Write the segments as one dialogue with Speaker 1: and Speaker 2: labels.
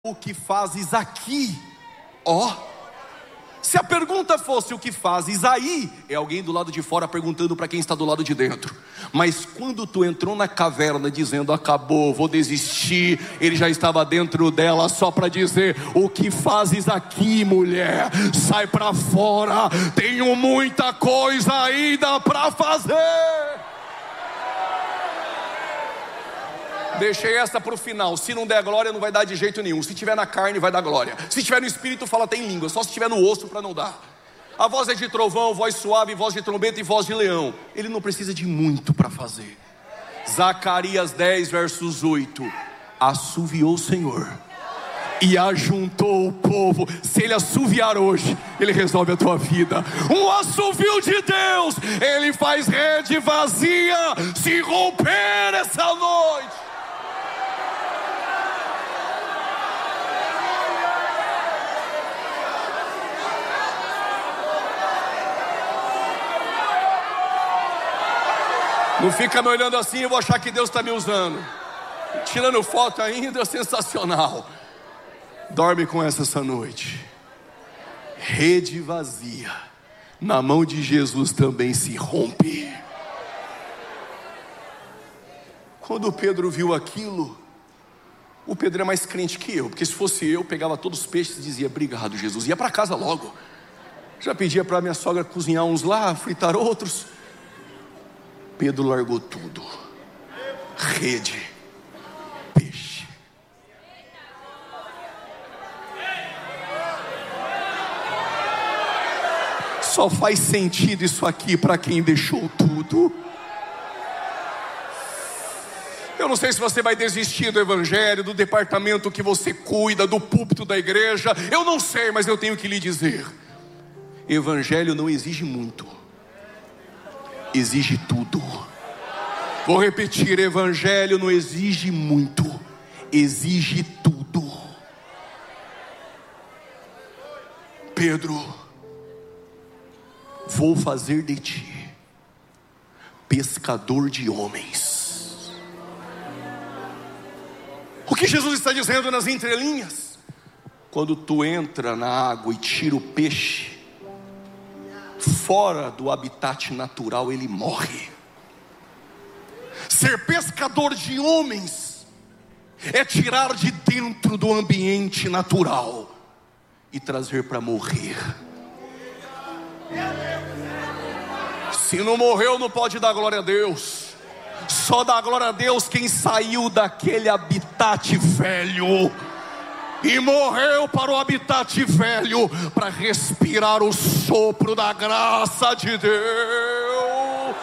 Speaker 1: o que fazes aqui? Se a pergunta fosse o que fazes aí, é alguém do lado de fora perguntando para quem está do lado de dentro. Mas quando tu entrou na caverna dizendo acabou, vou desistir, ele já estava dentro dela só para dizer: o que fazes aqui, mulher? Sai para fora, tenho muita coisa ainda para fazer. Deixei essa para o final. Se não der glória, não vai dar de jeito nenhum. Se tiver na carne, vai dar glória. Se tiver no espírito, fala tem língua. Só se tiver no osso para não dar. A voz é de trovão, voz suave, voz de trombeta e voz de leão. Ele não precisa de muito para fazer. Zacarias 10, versos 8. Assoviou o Senhor e ajuntou o povo. Se ele assoviar hoje, ele resolve a tua vida. Um assovio de Deus, ele faz rede vazia se romper essa noite. Não fica me olhando assim, eu vou achar que Deus está me usando. Tirando foto ainda, é sensacional. Dorme com essa noite. Rede vazia na mão de Jesus também se rompe. Quando Pedro viu aquilo, o Pedro é mais crente que eu, porque se fosse eu, pegava todos os peixes e dizia: obrigado, Jesus, ia para casa logo. Já pedia para minha sogra cozinhar uns lá, fritar outros. Pedro largou tudo. Rede, peixe. Só faz sentido isso aqui para quem deixou tudo. Eu não sei se você vai desistir do evangelho, do departamento que você cuida, do púlpito da igreja. Eu não sei, mas eu tenho que lhe dizer: evangelho não exige muito, exige tudo. Vou repetir: evangelho não exige muito, exige tudo. Pedro, vou fazer de ti pescador de homens. O que Jesus está dizendo nas entrelinhas? Quando tu entra na água e tira o peixe fora do habitat natural, ele morre. Ser pescador de homens é tirar de dentro do ambiente natural e trazer para morrer. Se não morreu, não pode dar glória a Deus. Só dá glória a Deus quem saiu daquele habitat velho e morreu para o habitat velho, para respirar o sopro da graça de Deus.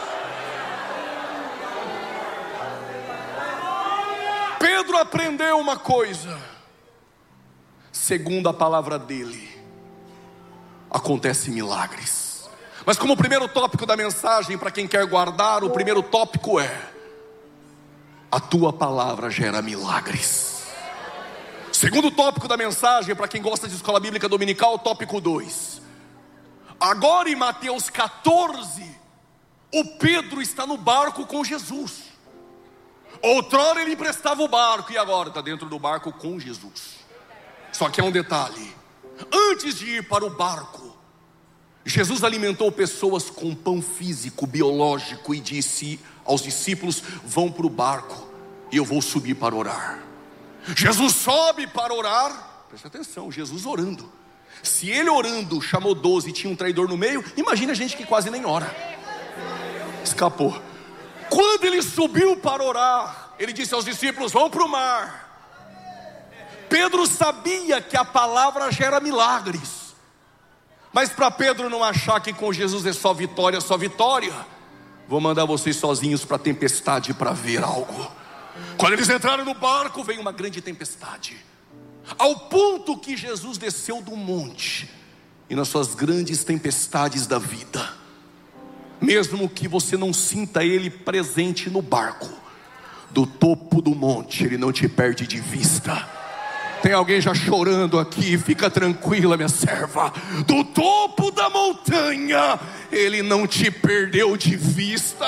Speaker 1: Pedro aprendeu uma coisa: segundo a palavra dele, acontecem milagres. Mas como o primeiro tópico da mensagem, para quem quer guardar, o primeiro tópico é: a tua palavra gera milagres. Segundo tópico da mensagem, para quem gosta de escola bíblica dominical, tópico 2. Agora em Mateus 14, o Pedro está no barco com Jesus. Outrora ele emprestava o barco, e agora está dentro do barco com Jesus. Só que há um detalhe: antes de ir para o barco, Jesus alimentou pessoas com pão físico, biológico, e disse aos discípulos: vão para o barco e eu vou subir para orar. Jesus sobe para orar. Preste atenção, Jesus orando. Se ele orando chamou 12 e tinha um traidor no meio, imagina a gente que quase nem ora. Escapou. Quando ele subiu para orar, ele disse aos discípulos: vão para o mar. Pedro sabia que a palavra gera milagres, mas para Pedro não achar que com Jesus é só vitória, vou mandar vocês sozinhos para a tempestade para ver algo. Quando eles entraram no barco, veio uma grande tempestade, ao ponto que Jesus desceu do monte, e nas suas grandes tempestades da vida, mesmo que você não sinta ele presente no barco, do topo do monte ele não te perde de vista. Tem alguém já chorando aqui? Fica tranquila, minha serva. Do topo da montanha ele não te perdeu de vista.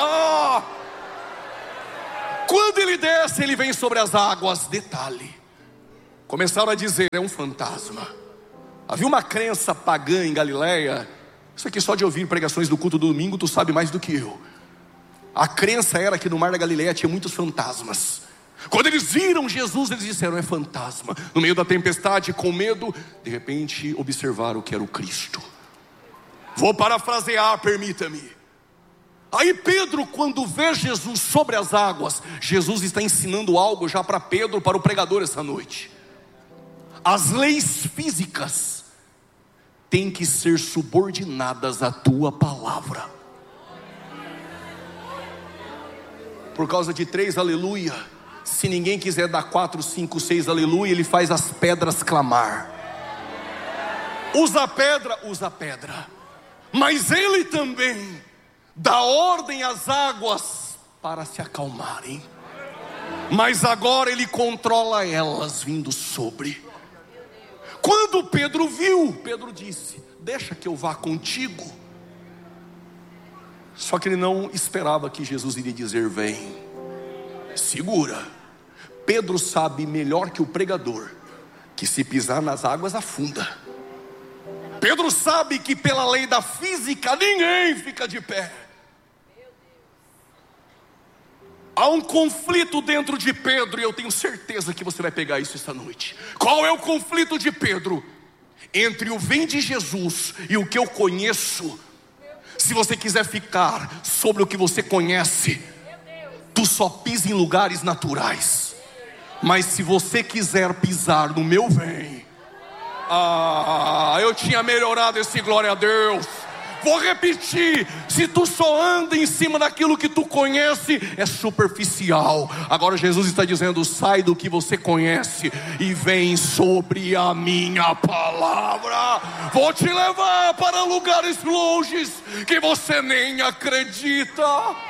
Speaker 1: Quando ele desce, ele vem sobre as águas. Detalhe: Começaram a dizer: é um fantasma. Havia uma crença pagã em Galileia. Isso aqui só de ouvir pregações do culto do domingo, tu sabe mais do que eu. A crença era que no mar da Galileia tinha muitos fantasmas. Quando eles viram Jesus, eles disseram: é fantasma. No meio da tempestade, com medo, de repente observaram que era o Cristo. Vou parafrasear, permita-me. Aí Pedro, quando vê Jesus sobre as águas, Jesus está ensinando algo já para Pedro, para o pregador essa noite. As leis físicas têm que ser subordinadas à tua palavra. Por causa de 3 aleluia, se ninguém quiser dar 4, 5, 6 aleluia, ele faz as pedras clamar. Usa pedra. Mas ele também dá ordem às águas para se acalmarem. Mas agora ele controla elas vindo sobre. Quando Pedro viu, Pedro disse: deixa que eu vá contigo. Só que ele não esperava que Jesus iria dizer: vem, segura. Pedro sabe melhor que o pregador que se pisar nas águas afunda. Pedro sabe que pela lei da física ninguém fica de pé. Há um conflito dentro de Pedro, e eu tenho certeza que você vai pegar isso esta noite. Qual é o conflito de Pedro? Entre o vem de Jesus e o que eu conheço. Se você quiser ficar sobre o que você conhece, tu só pisa em lugares naturais. Mas se você quiser pisar no meu vem, eu tinha melhorado esse glória a Deus. Vou repetir: se tu só anda em cima daquilo que tu conhece, é superficial. Agora Jesus está dizendo: sai do que você conhece e vem sobre a minha palavra. Vou te levar para lugares longes que você nem acredita.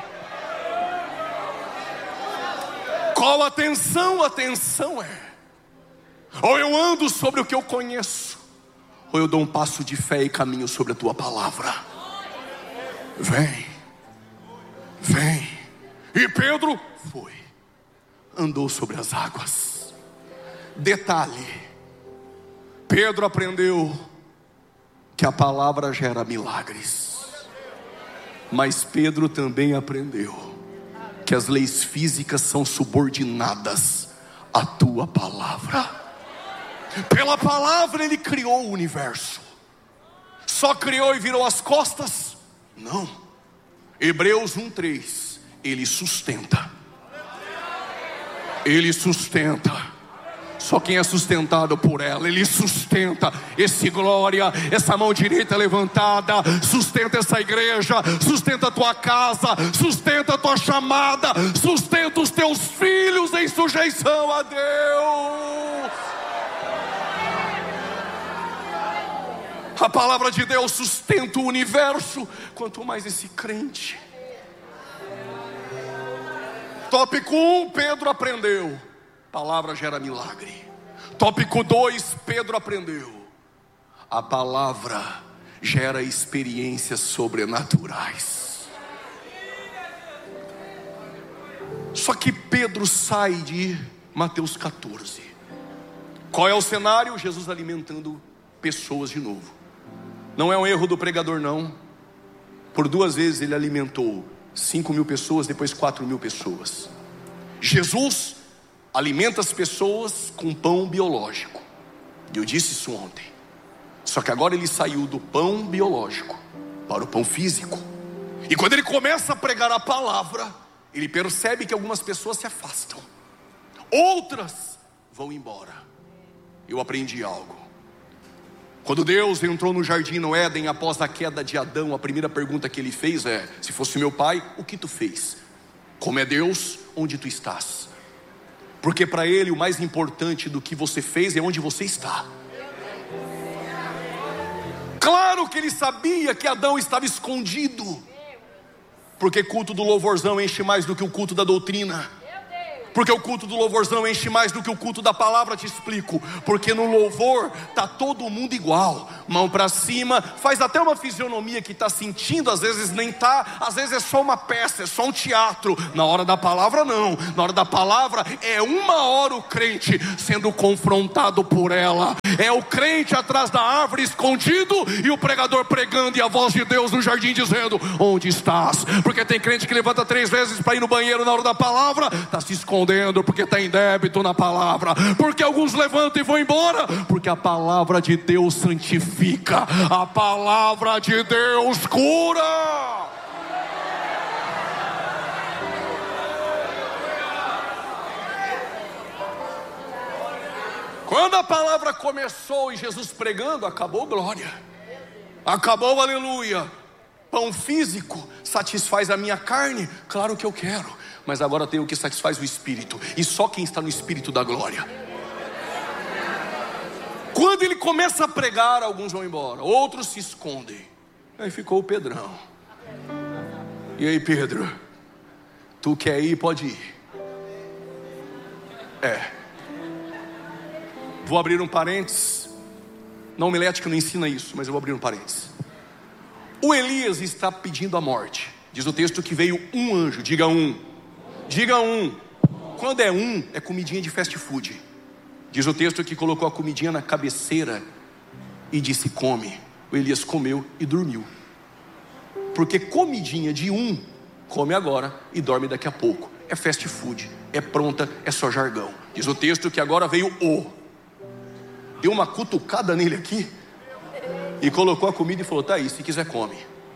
Speaker 1: Qual a tensão? A tensão é: ou eu ando sobre o que eu conheço, ou eu dou um passo de fé e caminho sobre a tua palavra. Vem. E Pedro foi, andou sobre as águas. Detalhe: Pedro aprendeu que a palavra gera milagres. Mas Pedro também aprendeu que as leis físicas são subordinadas à tua palavra. Pela palavra ele criou o universo. Só criou e virou as costas? Não. Hebreus 1:3, ele sustenta. Ele sustenta. Só quem é sustentado por ela, ele sustenta. Esse glória, essa mão direita levantada, sustenta essa igreja, sustenta a tua casa, sustenta a tua chamada, sustenta os teus filhos em sujeição a Deus. A palavra de Deus sustenta o universo. Quanto mais esse crente. Tópico 1, Pedro aprendeu: palavra gera milagre. Tópico 2, Pedro aprendeu: a palavra gera experiências sobrenaturais. Só que Pedro sai de Mateus 14. Qual é o cenário? Jesus alimentando pessoas de novo. Não é um erro do pregador, não. Por 2 vezes ele alimentou 5.000 pessoas, depois 4.000 pessoas. Jesus alimenta as pessoas com pão biológico. E eu disse isso ontem. Só que agora ele saiu do pão biológico para o pão físico. E quando ele começa a pregar a palavra, ele percebe que algumas pessoas se afastam, outras vão embora. Eu aprendi algo. Quando Deus entrou no jardim no Éden após a queda de Adão, a primeira pergunta que ele fez é: se fosse meu pai, o que tu fez? Como é Deus, onde tu estás? Porque para ele o mais importante do que você fez é onde você está. Claro que ele sabia que Adão estava escondido, porque culto do louvorzão enche mais do que o culto da doutrina. Porque o culto do louvorzão enche mais do que o culto da palavra, te explico. Porque no louvor tá todo mundo igual, mão para cima, faz até uma fisionomia que tá sentindo, às vezes nem tá, às vezes é só uma peça, é só um teatro. Na hora da palavra não, na hora da palavra é uma hora o crente sendo confrontado por ela. É o crente atrás da árvore escondido e o pregador pregando e a voz de Deus no jardim dizendo: onde estás? Porque tem crente que levanta 3 vezes para ir no banheiro na hora da palavra, está se escondendo porque está em débito na palavra. Porque alguns levantam e vão embora, porque a palavra de Deus santifica, a palavra de Deus cura. Quando a palavra começou e Jesus pregando, acabou glória, acabou aleluia. Pão físico satisfaz a minha carne? Claro que eu quero, mas agora tem o que satisfaz o Espírito, e só quem está no Espírito dá glória. Quando ele começa a pregar, alguns vão embora, outros se escondem. Aí ficou o Pedrão. E aí, Pedro, tu quer ir? Pode ir. Vou abrir um parênteses. Na homilética não ensina isso, mas eu vou abrir um parênteses. O Elias está pedindo a morte. Diz o texto que veio um anjo. Diga um. Diga um. Quando é um, é comidinha de fast food. Diz o texto que colocou a comidinha na cabeceira e disse: come. O Elias comeu e dormiu. Porque comidinha de um, come agora e dorme daqui a pouco. É fast food, é pronta, é só jargão. Diz o texto que agora veio o. Deu uma cutucada nele aqui e colocou a comida e falou: tá aí, se quiser come.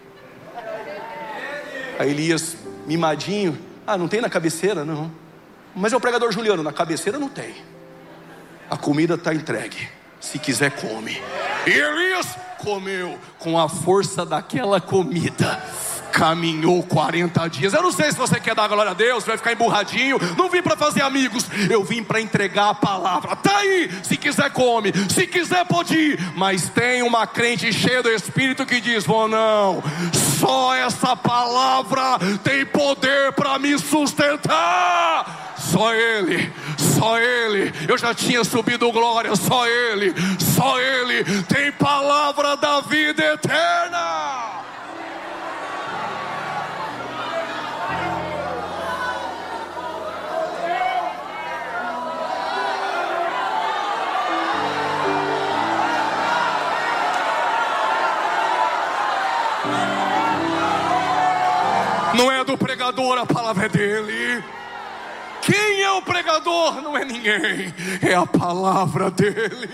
Speaker 1: Aí Elias, mimadinho: ah, não tem na cabeceira? Não. Mas é o pregador Juliano, na cabeceira não tem. A comida está entregue, se quiser come. E Elias comeu. Com a força daquela comida, caminhou 40 dias. Eu não sei se você quer dar glória a Deus, vai ficar emburradinho. Não vim para fazer amigos, eu vim para entregar a palavra. Tá aí, se quiser come, se quiser pode ir. Mas tem uma crente cheia do Espírito que diz: vou não, só essa palavra tem poder para me sustentar. Só Ele, só Ele. Eu já tinha subido glória. Só Ele tem palavra da vida eterna. Não é do pregador, a palavra é dele. Quem é o pregador? Não é ninguém, é a palavra dele.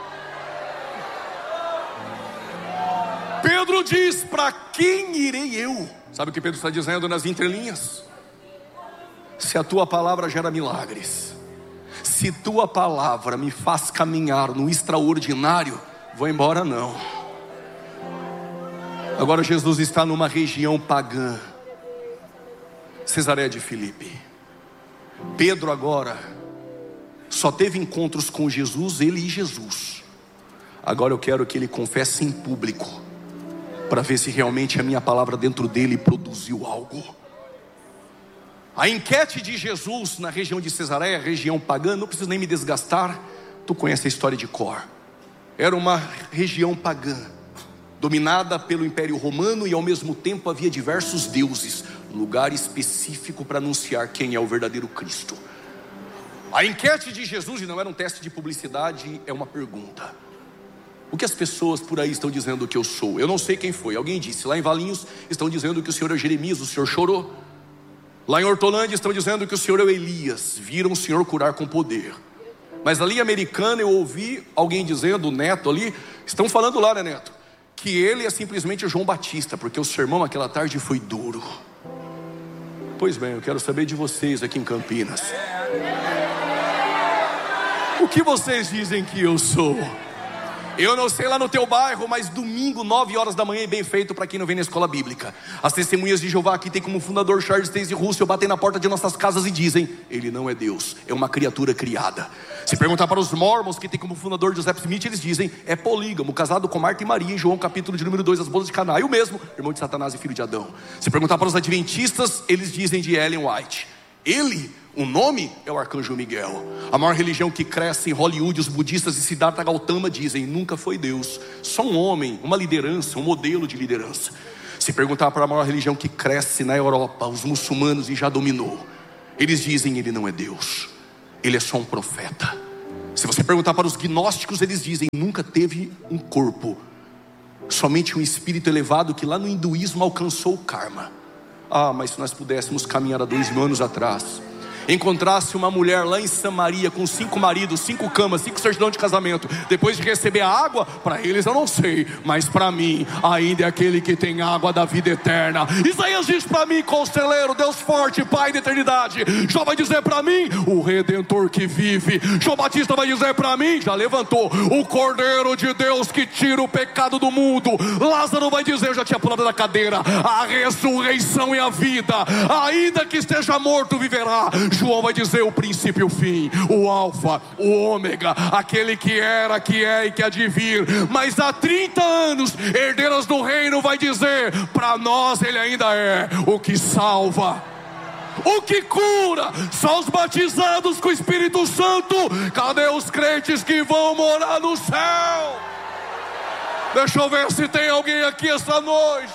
Speaker 1: Pedro diz: para quem irei eu? Sabe o que Pedro está dizendo nas entrelinhas? Se a tua palavra gera milagres, se tua palavra me faz caminhar no extraordinário, vou embora não. Agora Jesus está numa região pagã, Cesareia de Filipe. Pedro agora só teve encontros com Jesus, ele e Jesus. Agora eu quero que ele confesse em público, para ver se realmente a minha palavra dentro dele produziu algo. A enquete de Jesus na região de Cesareia, região pagã, não preciso nem me desgastar, tu conhece a história de cor. Era uma região pagã, dominada pelo Império Romano, e ao mesmo tempo havia diversos deuses, lugar específico para anunciar quem é o verdadeiro Cristo. A enquete de Jesus, e não era um teste de publicidade, é uma pergunta: o que as pessoas por aí estão dizendo que eu sou? Eu não sei quem foi, alguém disse. Lá em Valinhos estão dizendo que o senhor é Jeremias, o senhor chorou. Lá em Hortolândia estão dizendo que o senhor é o Elias, viram o senhor curar com poder. Mas ali em Americana eu ouvi alguém dizendo, o Neto ali, estão falando lá, né, Neto, que ele é simplesmente o João Batista, porque o sermão aquela tarde foi duro. Pois bem, eu quero saber de vocês aqui em Campinas. O que vocês dizem que eu sou? Eu não sei lá no teu bairro, mas domingo, 9 horas da manhã, bem feito para quem não vem na escola bíblica. As testemunhas de Jeová aqui tem como fundador Charles Taze Russell, batem na porta de nossas casas e dizem: ele não é Deus, é uma criatura criada. Se perguntar para os mormons, que tem como fundador Joseph Smith, eles dizem: é polígamo, casado com Marta e Maria, em João capítulo de número 2, as bodas de Caná. E o mesmo, irmão de Satanás e filho de Adão. Se perguntar para os adventistas, eles dizem de Ellen White: ele O nome é o Arcanjo Miguel. A maior religião que cresce em Hollywood, os budistas e Siddhartha Gautama dizem: nunca foi Deus, só um homem, uma liderança, um modelo de liderança. Se perguntar para a maior religião que cresce na Europa, os muçulmanos, e já dominou, eles dizem: ele não é Deus, ele é só um profeta. Se você perguntar para os gnósticos, eles dizem: nunca teve um corpo, somente um espírito elevado que lá no hinduísmo alcançou o karma. Ah, mas se nós pudéssemos caminhar há 2000 anos atrás, encontrasse uma mulher lá em Samaria com 5 maridos, 5 camas, 5 certidões de casamento, depois de receber a água, para eles eu não sei, mas para mim ainda é aquele que tem água da vida eterna. Isaías diz para mim: conselheiro, Deus forte, Pai da eternidade. Jó vai dizer para mim: o Redentor que vive. João Batista vai dizer para mim: já levantou, o Cordeiro de Deus que tira o pecado do mundo. Lázaro vai dizer: eu já tinha pulado da cadeira, a ressurreição e a vida, ainda que esteja morto viverá. João vai dizer: o princípio e o fim, o alfa, o ômega, aquele que era, que é e que há de vir. Mas há 30 anos, herdeiras do reino vai dizer: para nós ele ainda é o que salva, o que cura. Só os batizados com o Espírito Santo. Cadê os crentes que vão morar no céu? Deixa eu ver se tem alguém aqui essa noite.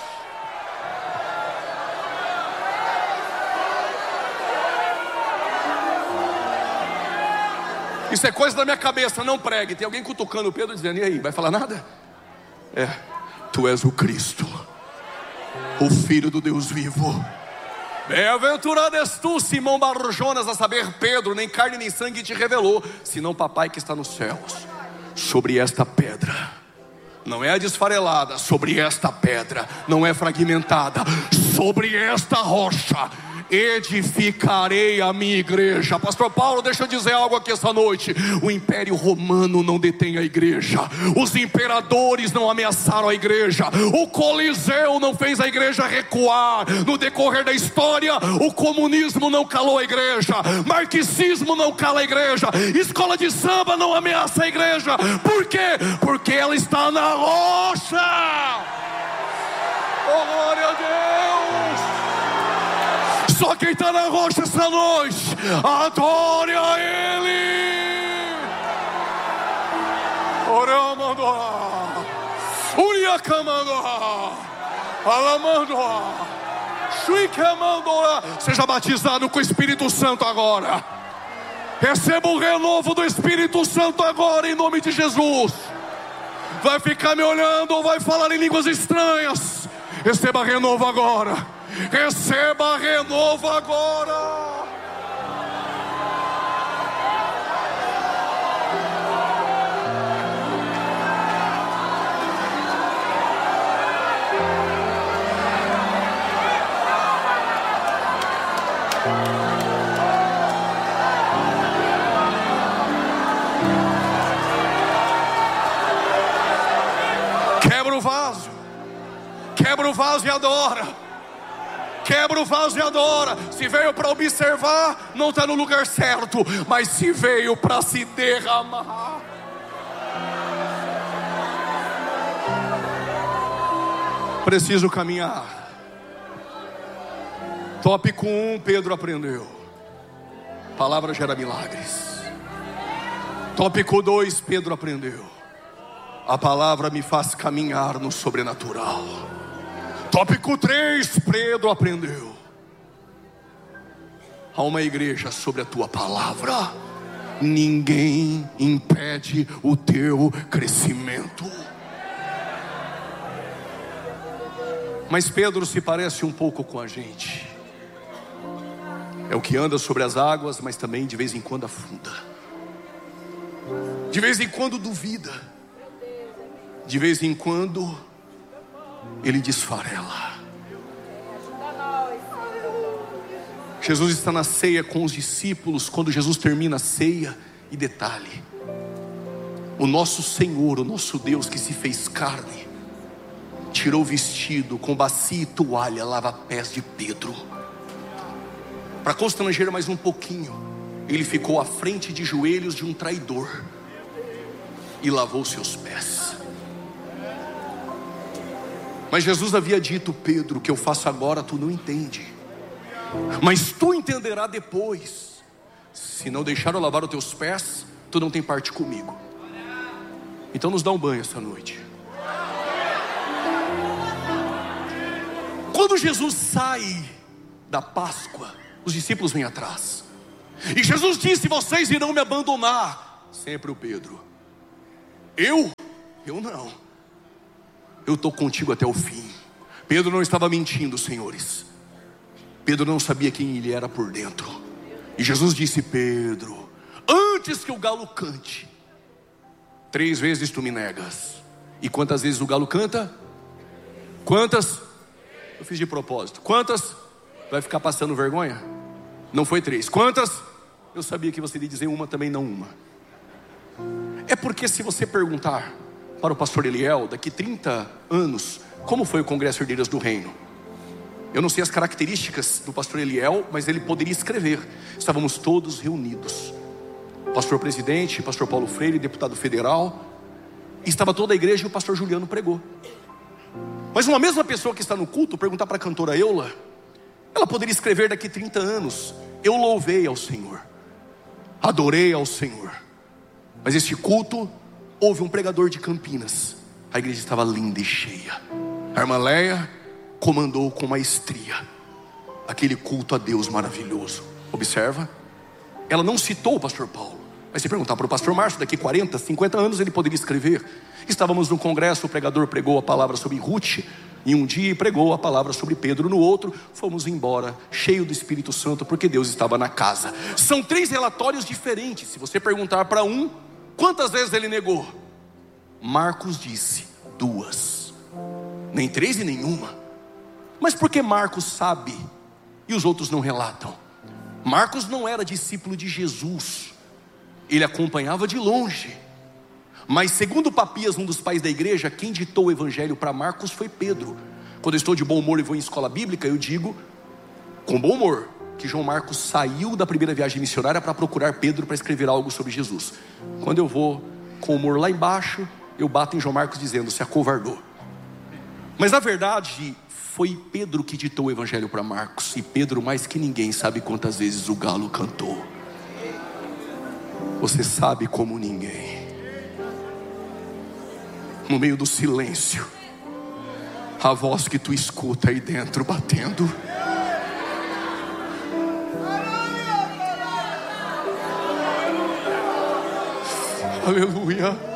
Speaker 1: Isso é coisa da minha cabeça, não pregue. Tem alguém cutucando o Pedro dizendo: e aí, vai falar nada? Tu és o Cristo, o Filho do Deus vivo. Bem-aventurado és tu, Simão Barjonas, a saber, Pedro, nem carne nem sangue te revelou, senão Papai que está nos céus. Sobre esta pedra, não é a desfarelada, sobre esta pedra, não é fragmentada, sobre esta rocha edificarei a minha igreja. Pastor Paulo, deixa eu dizer algo aqui essa noite: o Império Romano não detém a igreja, os imperadores não ameaçaram a igreja, o Coliseu não fez a igreja recuar. No decorrer da história, o comunismo não calou a igreja, marxismo não cala a igreja, escola de samba não ameaça a igreja. Por quê? Porque ela está na rocha. Oh, glória a Deus! Só quem está na rocha essa noite, adore a Ele. Oramandoa, Uriacamandoa, Alamandoa, Chuicamandoa. Seja batizado com o Espírito Santo agora. Receba o renovo do Espírito Santo agora, em nome de Jesus. Vai ficar me olhando ou vai falar em línguas estranhas? Receba renovo agora. Receba renovo agora. Quebra o vaso. Quebra o vaso e adora. Quebra o vaso e adora. Se veio para observar, não está no lugar certo. Mas se veio para se derramar. Preciso caminhar. Tópico 1, Pedro aprendeu. Palavra gera milagres. Tópico 2, Pedro aprendeu. A palavra me faz caminhar no sobrenatural. Tópico 3, Pedro aprendeu. Há uma igreja sobre a tua palavra. Ninguém impede o teu crescimento. Mas Pedro se parece um pouco com a gente. É o que anda sobre as águas, mas também de vez em quando afunda. De vez em quando duvida. De vez em quando ele desfarela. Jesus está na ceia com os discípulos. Quando Jesus termina a ceia, e detalhe, o nosso Senhor, o nosso Deus que se fez carne, tirou o vestido, com bacia e toalha, lava pés de Pedro. Para constranger mais um pouquinho, ele ficou à frente de joelhos de um traidor e lavou seus pés. Mas Jesus havia dito: Pedro, o que eu faço agora tu não entende, mas tu entenderá depois. se não deixar eu lavar os teus pés, tu não tem parte comigo. Então nos dá um banho essa noite. Quando Jesus sai da Páscoa, os discípulos vêm atrás. E Jesus disse: vocês irão me abandonar. Sempre o Pedro: Eu não. Eu estou contigo até o fim. Pedro não estava mentindo, senhores. Pedro não sabia quem ele era por dentro. E Jesus disse: Pedro, antes que o galo cante, 3 vezes tu me negas. E quantas vezes o galo canta? Quantas? Eu fiz de propósito. Quantas? Vai ficar passando vergonha? Não foi 3. Quantas? Eu sabia que você iria dizer uma, também não uma. É porque se você perguntar para o pastor Eliel, daqui 30 anos, como foi o Congresso Herdeiras do Reino? Eu não sei as características do pastor Eliel, mas ele poderia escrever. Estávamos todos reunidos. Pastor presidente, pastor Paulo Freire, deputado federal. Estava toda a igreja e o pastor Juliano pregou. Mas uma mesma pessoa que está no culto, perguntar para a cantora Eula, ela poderia escrever daqui 30 anos: eu louvei ao Senhor, adorei ao Senhor. Mas este culto, houve um pregador de Campinas. A igreja estava linda e cheia. A irmã Leia comandou com maestria aquele culto a Deus maravilhoso. Observa, ela não citou o pastor Paulo. Mas se perguntar para o pastor Márcio, daqui 40, 50 anos ele poderia escrever. Estávamos no congresso, o pregador pregou a palavra sobre Ruth em um dia e pregou a palavra sobre Pedro no outro. Fomos embora, cheio do Espírito Santo, porque Deus estava na casa. São 3 relatórios diferentes. Se você perguntar para um, quantas vezes ele negou? Marcos disse 2, nem 3 e nenhuma. Mas por que Marcos sabe e os outros não relatam? Marcos não era discípulo de Jesus, ele acompanhava de longe. Mas segundo Papias, um dos pais da igreja, quem ditou o evangelho para Marcos foi Pedro. Quando eu estou de bom humor e vou em escola bíblica, eu digo com bom humor que João Marcos saiu da primeira viagem missionária para procurar Pedro para escrever algo sobre Jesus. Quando eu vou com humor lá embaixo, eu bato em João Marcos dizendo: se acovardou. Mas na verdade foi Pedro que ditou o evangelho para Marcos. E Pedro, mais que ninguém, sabe quantas vezes o galo cantou. Você sabe como ninguém. No meio do silêncio, a voz que tu escuta aí dentro batendo. Aleluia.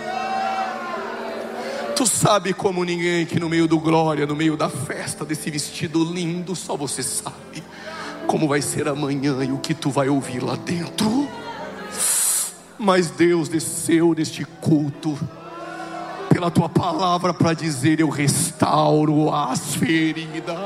Speaker 1: Tu sabe como ninguém que no meio do glória, no meio da festa, desse vestido lindo, só você sabe como vai ser amanhã e o que tu vai ouvir lá dentro. Mas Deus desceu neste culto pela tua palavra para dizer: eu restauro as feridas.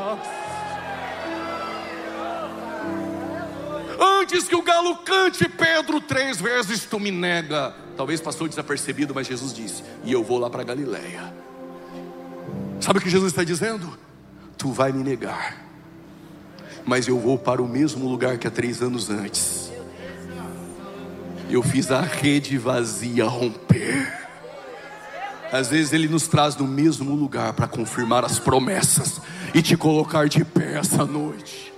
Speaker 1: Antes que o galo cante, Pedro, 3 vezes tu me nega. Talvez passou desapercebido, mas Jesus disse: e eu vou lá para Galileia. Sabe o que Jesus está dizendo? Tu vai me negar, mas eu vou para o mesmo lugar que há 3 anos antes. Eu fiz a rede vazia romper. Às vezes Ele nos traz no mesmo lugar para confirmar as promessas e te colocar de pé essa noite.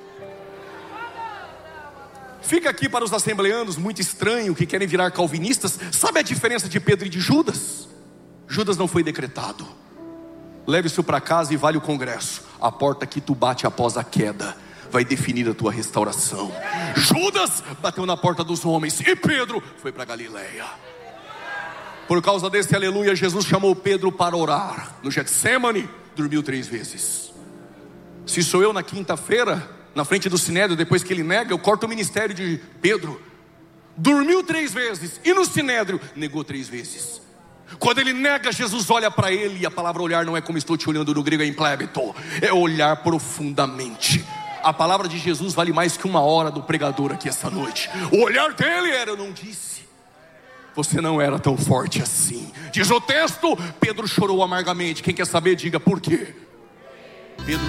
Speaker 1: Fica aqui para os assembleanos muito estranho que querem virar calvinistas. Sabe a diferença de Pedro e de Judas? Judas não foi decretado. Leve isso para casa e vale o congresso. A porta que tu bate após a queda vai definir a tua restauração. Judas bateu na porta dos homens e Pedro foi para Galileia. Por causa desse aleluia, Jesus chamou Pedro para orar. No Getsemane, dormiu 3 vezes. Se sou eu na quinta-feira, na frente do Sinédrio, depois que ele nega, eu corto o ministério de Pedro. Dormiu 3 vezes e no Sinédrio negou 3 vezes. Quando ele nega, Jesus olha para ele. E a palavra olhar não é como estou te olhando no grego, é implébito, é olhar profundamente. A palavra de Jesus vale mais que 1 hora do pregador aqui essa noite. O olhar dele era: eu não disse, você não era tão forte assim. Diz o texto, Pedro chorou amargamente. Quem quer saber, diga por quê. Pedro